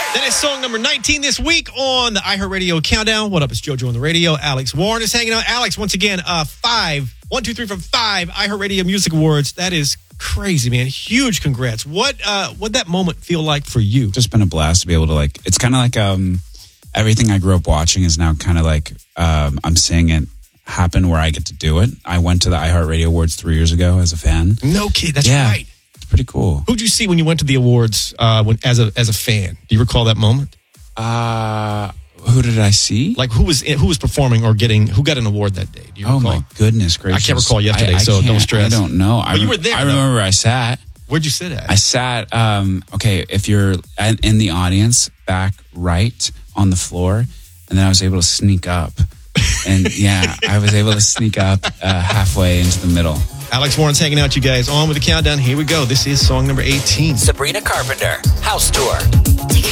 That is song number 19 this week on the iHeartRadio Countdown. What up? It's JoJo on the radio. Alex Warren is hanging out. Alex, once again, 1, 2, 3 from 5 iHeartRadio Music Awards. That is crazy, man. Huge congrats. What'd that moment feel like for you? Just been a blast to be able to it's kind of like everything I grew up watching is now kind of like I'm seeing it happen where I get to do it. I went to the iHeartRadio Awards 3 years ago as a fan. No kid, that's right. It's pretty cool. Who'd you see when you went to the awards as a fan? Do you recall that moment? Who did I see? Like who was performing or who got an award that day? Do you recall? Oh my goodness gracious! I can't recall yesterday, so don't stress. I don't know. But you were there. I remember where I sat. Where'd you sit at? I sat. Okay, if you're in the audience, back right on the floor, and then I was able to sneak up, and I was able to sneak up halfway into the middle. Alex Warren's hanging out, you guys. On with the countdown. Here we go. This is song number 18. Sabrina Carpenter, House Tour.